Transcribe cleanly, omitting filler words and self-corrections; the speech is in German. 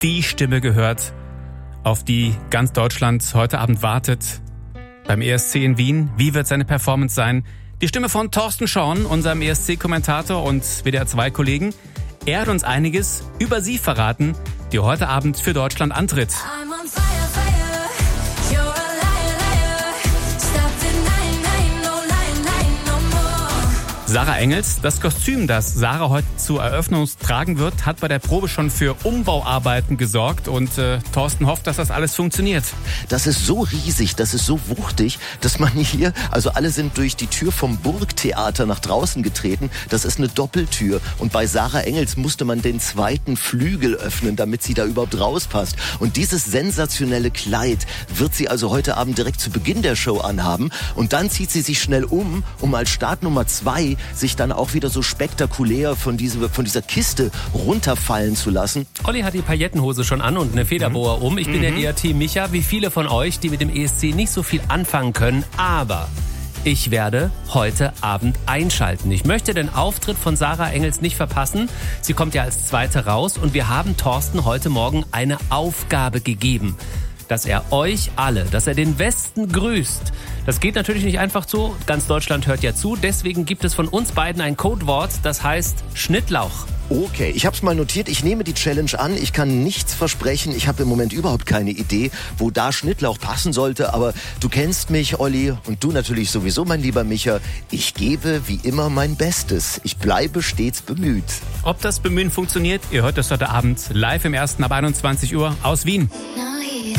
die Stimme gehört, auf die ganz Deutschland heute Abend wartet. Beim ESC in Wien. Wie wird seine Performance sein? Die Stimme von Thorsten Schorn, unserem ESC-Kommentator und WDR2-Kollegen. Er hat uns einiges über sie verraten, die heute Abend für Deutschland antritt. Sarah Engels, das Kostüm, das Sarah heute zur Eröffnung tragen wird, hat bei der Probe schon für Umbauarbeiten gesorgt und Thorsten hofft, dass das alles funktioniert. Das ist so riesig, das ist so wuchtig, dass man hier, also alle sind durch die Tür vom Burgtheater nach draußen getreten. Das ist eine Doppeltür und bei Sarah Engels musste man den zweiten Flügel öffnen, damit sie da überhaupt rauspasst. Und dieses sensationelle Kleid wird sie also heute Abend direkt zu Beginn der Show anhaben und dann zieht sie sich schnell um als Startnummer 2 sich dann auch wieder so spektakulär von dieser Kiste runterfallen zu lassen. Olli hat die Paillettenhose schon an und eine Federboa um. Ich bin ja eher Team Micha, wie viele von euch, die mit dem ESC nicht so viel anfangen können. Aber ich werde heute Abend einschalten. Ich möchte den Auftritt von Sarah Engels nicht verpassen. Sie kommt ja als Zweite raus und wir haben Thorsten heute Morgen eine Aufgabe gegeben. Dass er euch alle, dass er den Westen grüßt. Das geht natürlich nicht einfach so. Ganz Deutschland hört ja zu. Deswegen gibt es von uns beiden ein Codewort, das heißt Schnittlauch. Okay, ich habe es mal notiert. Ich nehme die Challenge an. Ich kann nichts versprechen. Ich habe im Moment überhaupt keine Idee, wo da Schnittlauch passen sollte. Aber du kennst mich, Olli, und du natürlich sowieso, mein lieber Micha. Ich gebe wie immer mein Bestes. Ich bleibe stets bemüht. Ob das Bemühen funktioniert, ihr hört das heute Abend live im Ersten ab 21 Uhr aus Wien.